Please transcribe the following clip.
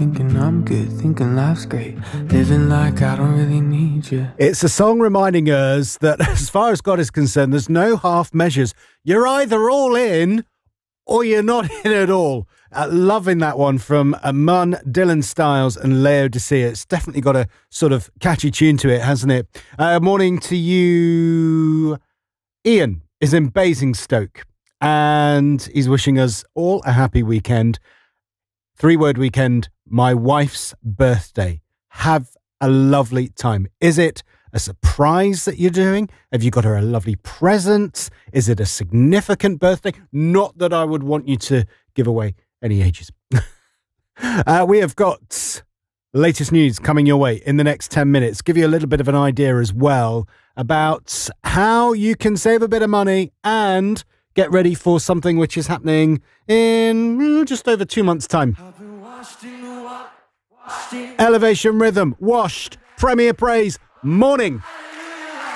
thinking I'm good, thinking life's great, living like I don't really need you. It's a song reminding us that as far as God is concerned, there's no half measures. You're either all in or you're not in at all. Loving that one from Mun, Dylan Styles and Laodicea. It's definitely got a sort of catchy tune to it, hasn't it? Morning to you. Ian is in Basingstoke and he's wishing us all a happy weekend. 3-word weekend, my wife's birthday. Have a lovely time. Is it a surprise that you're doing? Have you got her a lovely present? Is it a significant birthday? Not that I would want you to give away any ages. We have got latest news coming your way in the next 10 minutes. Give you a little bit of an idea as well about how you can save a bit of money and get ready for something which is happening in just over 2 months' time. Elevation Rhythm, Washed, Premier Praise, Morning.